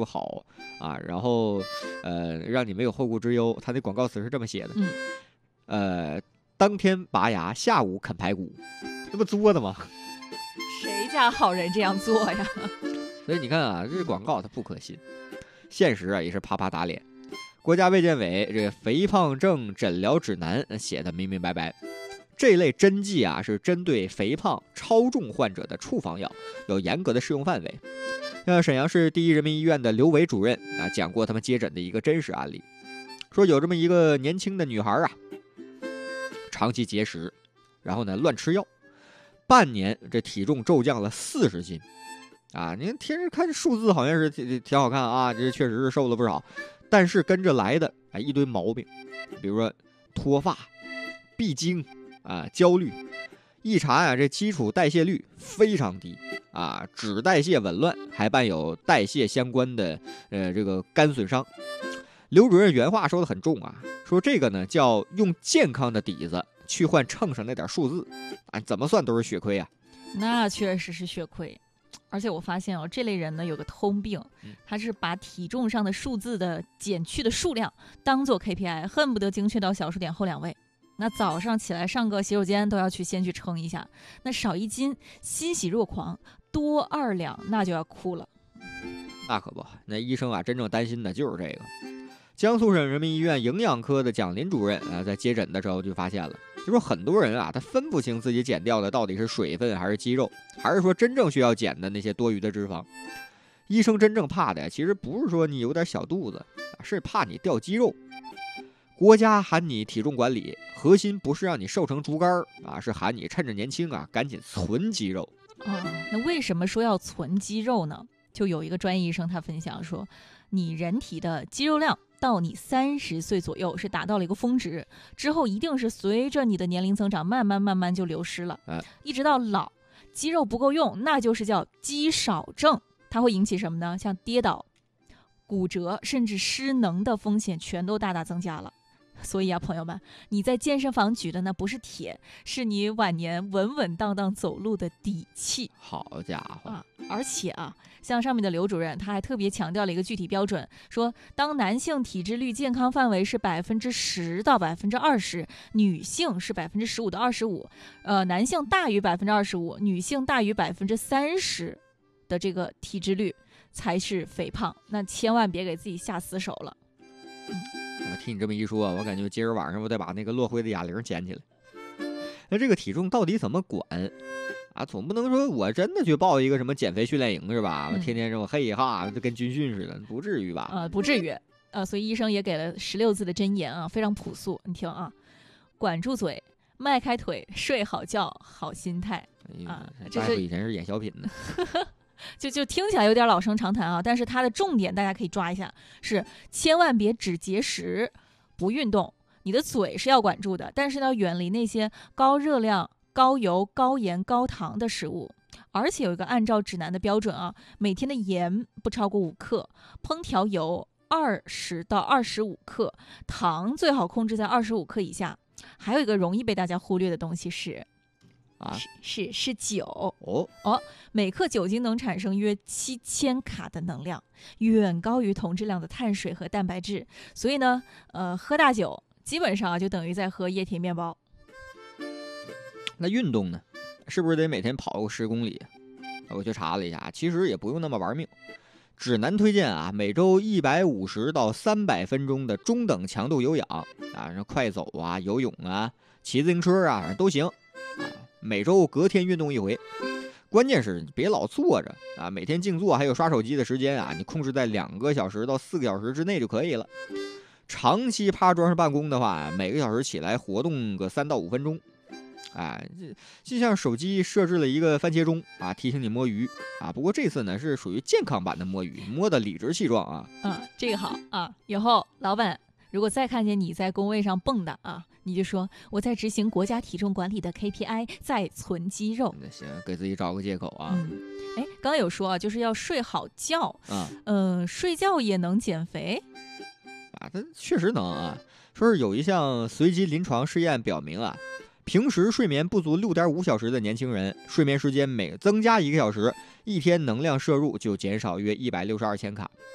不好啊，然后让你没有后顾之忧。他那广告词是这么写的，当天拔牙，下午啃排骨，这不作的吗？ 谁家好人这样做呀？ 所以你看啊，这广告它不可信，现实啊也是啪啪打脸。国家卫健委这个肥胖症诊疗指南写的明明白白，这类针剂啊是针对肥胖、超重患者的处方药，有严格的适用范围。像沈阳市第一人民医院的刘伟主任啊讲过他们接诊的一个真实案例，说有这么一个年轻的女孩啊，长期节食，然后呢乱吃药，半年这体重骤降了40斤。啊，您听着看数字好像是挺好看啊，这确实是瘦了不少，但是跟着来的一堆毛病，比如说脱发、闭经啊、焦虑。一查啊，这基础代谢率非常低啊，脂代谢紊乱，还伴有代谢相关的这个肝损伤。刘主任原话说的很重啊，说这个呢叫用健康的底子去换秤上那点数字啊，怎么算都是血亏啊。 那确实是血亏。而且我发现这类人呢有个通病，他是把体重上的数字的减去的数量当做 KPI， 恨不得精确到小数点后2位。那早上起来上个洗手间都要先去称一下，那少1斤欣喜若狂，多2两那就要哭了。 那可不，那医生啊真正担心的就是这个。江苏省人民医院营养科的蒋林主任啊，在接诊的时候就发现了，就说很多人啊，他分不清自己减掉的到底是水分还是肌肉，还是说真正需要减的那些多余的脂肪。医生真正怕的其实不是说你有点小肚子，是怕你掉肌肉。国家喊你体重管理，核心不是让你瘦成竹竿啊，是喊你趁着年轻啊，赶紧存肌肉。 那为什么说要存肌肉呢？就有一个专业医生他分享说，你人体的肌肉量到你30岁左右是达到了一个峰值，之后一定是随着你的年龄增长慢慢就流失了，一直到老，肌肉不够用，那就是叫肌少症，它会引起什么呢？像跌倒、骨折甚至失能的风险全都大大增加了。所以啊，朋友们，你在健身房举的那不是铁，是你晚年稳稳当当走路的底气。 好家伙而且啊，像上面的刘主任他还特别强调了一个具体标准，说当男性体脂率健康范围是10%到20%，女性是15%到25%，男性大于25%，女性大于30%的这个体脂率才是肥胖，那千万别给自己下死手了。 我听你这么一说，我感觉今儿晚上我得把那个落灰的哑铃捡起来。那这个体重到底怎么管啊？总不能说我真的去报一个什么减肥训练营是吧？我天天这么嘿哈，就跟军训似的，不至于吧？ 不至于。所以医生也给了16字的箴言啊，非常朴素。你听啊，管住嘴，迈开腿，睡好觉，好心态大夫以前是演小品的。 就听起来有点老生常谈啊，但是它的重点大家可以抓一下，是千万别只节食不运动，你的嘴是要管住的，但是要远离那些高热量、高油、高盐、高糖的食物。而且有一个按照指南的标准啊，每天的盐不超过5克，烹调油20到25克，糖最好控制在25克以下。还有一个容易被大家忽略的东西是是酒每克酒精能产生约7000卡的能量，远高于同质量的碳水和蛋白质。所以呢，喝大酒基本上就等于在喝液体面包。 那运动呢，是不是得每天跑个10公里？我去查了一下，其实也不用那么玩命。指南推荐啊，每周150到300分钟的中等强度有氧啊，快走啊、游泳啊、骑自行车啊都行啊。每周隔天运动1回，关键是别老坐着啊，每天静坐还有刷手机的时间啊，你控制在2个小时到4个小时之内就可以了。长期趴桌上办公的话，每个小时起来活动个3到5分钟。就像手机设置了一个番茄钟啊，提醒你摸鱼啊。不过这次呢是属于健康版的摸鱼，摸的理直气壮啊。 这个好啊，以后老板如果再看见你在工位上蹦的啊，你就说我在执行国家体重管理的 KPI， 在存肌肉。 那行，给自己找个借口啊。 刚刚有说啊，就是要睡好觉睡觉也能减肥啊？它确实能啊。说是有一项随机临床试验表明啊，平时睡眠不足6.5小时的年轻人，睡眠时间每增加1个小时，一天能量摄入就减少约162千卡。